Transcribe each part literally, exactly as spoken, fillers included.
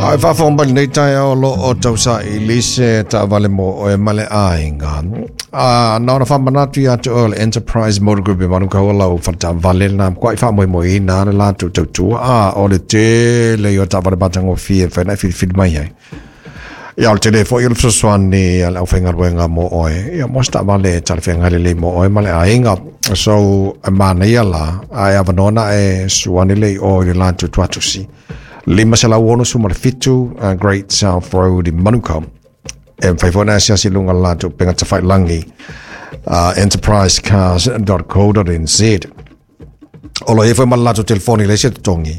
Ai fa fo mbal nei tai o lo o tau sa I lise ta vale mo o e male ainga. Ah, na ora fa manatu ya to Earl Enterprise Motor Group e manu ka ola o fata vale na kwai fa mo mo I na la tu tu tu ah o le te le yo ta vale batango fi e fa na fi fi mai ai. Ya o telefo il so swani al au fenga wenga mo oe. Ya mo sta vale ta fenga le mo oe male ainga. So mana ia la ai avanona e swani le o le la tu tu si. Lima sala wono su marfitu uh, Great South Road in Manukau. E whaifona sia si lunga lato penga ta whai langi uh, enterprise cars dot co dot n z. Olo e whai malato telefoni le se tongi.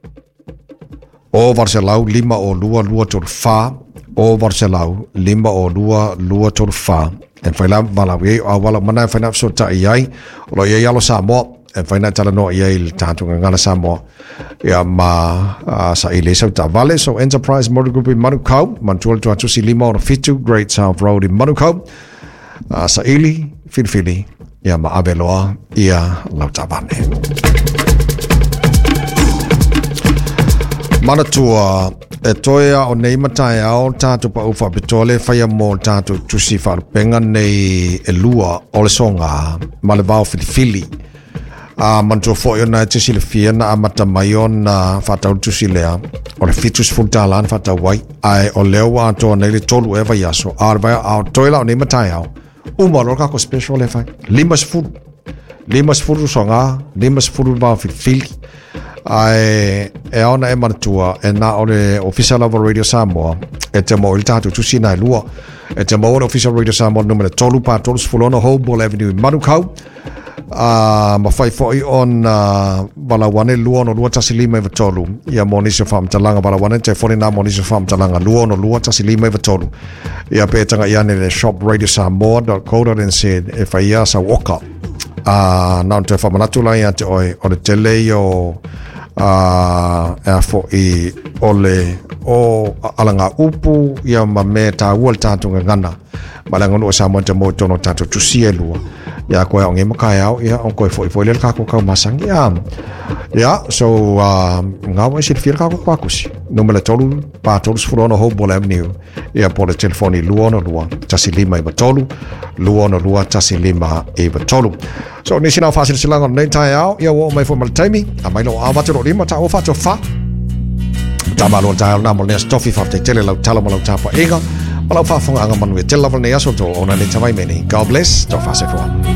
O varselau lima o lua lua tur fa. O varselau lima o lua lua tur fa. E whai la wala wei a wala mana whai na so ta iai. Olo e alo sa mo. E whai na tala no iai il tātunga ngana sa mo. Ia ma uh, sa ile sa ta vale. So Enterprise Motor Group in Manukau. Mantual tu atu si lima o fitu Great South Road in Manukau. Uh, sa ili filfili. Ia ma abeloa ia lau ta vale. Manatua e toia o nei matai ao tātu pa ufa pitole whaia mō tātu tusi wharupenga nei e lua o le songa ma le vau filifili. Uh, mantua fo yo na tisi le fiena a mata mai o na whatau tusi lea o le fitus funtalan whatau wai ai o leo a toa nei le tolu e vai aso arvaya ao toila o nei matai ao uma lor kako special e fai limas furu limas furu songa limas furu vau filifili ai e ona e manatua e na o le official of Radio Samoa e te mo il tatu tusi na lua e te mo o official Radio Samoa numero tolu pa tolu sfulona Hopewell Avenue in Manukau. Ah, uh, ma fai foi on uh, balawane luo no lua tasi lima i vatolu ia monisio fam talanga balawane te foni na monisio fam talanga luo no lua tasi lima i vatolu ia petanga ia ne shop radio samoa dot co dot n z e fai ia sa woka ah uh, na te fa manatu la ia te oi o le tele o ah uh, fo i ole o alanga upu ia ma me ta wal tatu ngana malanga no sa mo te mo tono tatu tusi e lua ya ko nge makai au ya on ko foi foi le ka ko ka masang ya ya so uh, nga wa sit fir ka ko kwa kusi no me le tolu pa tolu sfurona Hopewell Avenue ya por le telefoni luono lua tasi lima i batolu luono lua tasi lima i batolu so ni sina fasil silanga nei tai au ya wo mai fo mal taimi a mai lo a batero lima ta o fa to fa ta malo ta na mo ne stofi fa te tele lo tala mo lo ta pa ega Walau fa fonga anga manu e te level nei aso to ona ni tamai meni. God bless. To fa se fo.